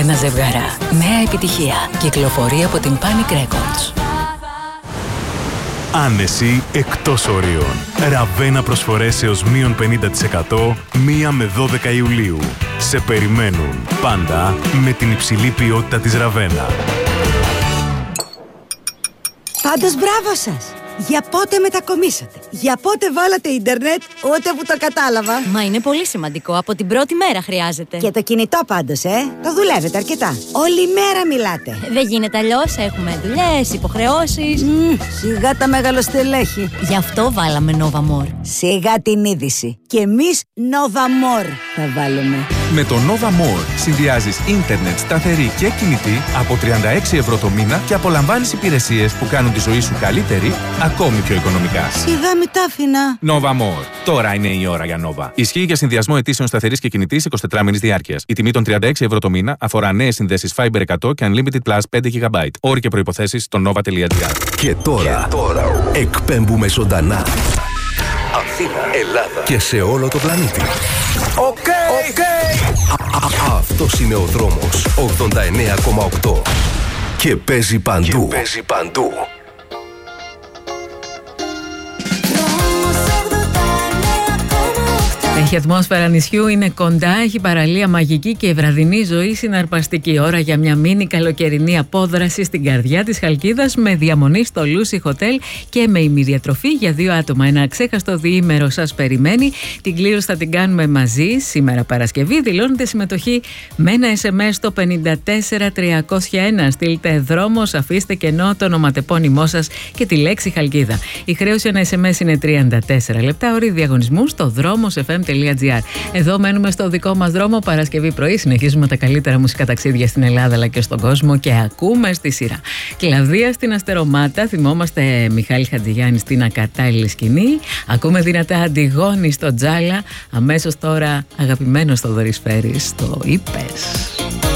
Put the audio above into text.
Ένα ζευγαρά. Νέα επιτυχία. Κυκλοφορεί από την Panic Records. Άνεση εκτός ορίων. Ραβένα προσφορές έως μείον 50% 1 με 12 Ιουλίου. Σε περιμένουν πάντα με την υψηλή ποιότητα της Ραβένα. Πάντως μπράβο σας! Για πότε μετακομίσατε? Για πότε βάλατε ίντερνετ? Ούτε που το κατάλαβα. Μα είναι πολύ σημαντικό. Από την πρώτη μέρα χρειάζεται. Και το κινητό πάντως, το δουλεύετε αρκετά. Όλη μέρα μιλάτε. Δεν γίνεται αλλιώς. Έχουμε δουλειές, υποχρεώσεις. Σιγά τα μεγαλοστελέχη. Γι' αυτό βάλαμε Nova More. Σιγά την είδηση. Και εμείς Nova More θα βάλουμε. Με το Nova More συνδυάζεις ίντερνετ σταθερή και κινητή από 36 ευρώ το μήνα και απολαμβάνεις υπηρεσίες που κάνουν τη ζωή σου καλύτερη, ακόμη πιο οικονομικά. Σιγά μη τα άφηνα. Nova More. Τώρα είναι η ώρα για Nova. Ισχύει για συνδυασμό αιτήσεων σταθερής και κινητής 24 μήνες διάρκειας. Η τιμή των 36 ευρώ το μήνα αφορά νέες συνδέσεις Fiber 100 και Unlimited Plus 5 GB. Όροι και προϋποθέσεις στο nova.gr. Και τώρα εκπέμπουμε ζωντανά. Αθήνα, Ελλάδα και σε όλο το πλανήτη. Αυτός είναι ο δρόμος 89,8 και παίζει παντού. Έχει ατμόσφαιρα νησιού, είναι κοντά, έχει παραλία μαγική και η βραδινή ζωή συναρπαστική. Ώρα για μια μίνι καλοκαιρινή απόδραση στην καρδιά της Χαλκίδας με διαμονή στο Lucy Hotel και με ημιδιατροφή για 2 άτομα. Ένα αξέχαστο διήμερο σας περιμένει. Την κλήρωση θα την κάνουμε μαζί σήμερα Παρασκευή. Δηλώνετε συμμετοχή με ένα SMS στο 54301. Στείλτε δρόμος, αφήστε κενό το ονοματεπώνυμό σας και τη λέξη Χαλκίδα. Η χρέωση ένα SMS είναι 34 λεπτά. Όροι διαγωνισμού στο δρόμος FM.gr. Εδώ μένουμε στο δικό μας δρόμο Παρασκευή πρωί. Συνεχίζουμε τα καλύτερα μουσικά ταξίδια στην Ελλάδα αλλά και στον κόσμο και ακούμε στη σειρά Κλαδία στην Αστερομάτα. Θυμόμαστε Μιχάλη Χατζηγιάννη στην ακατάλληλη σκηνή. Ακούμε δυνατά Αντιγόνη στο Τζάλα. Αμέσως τώρα αγαπημένο στο Δωρής Φέρης στο Είπες.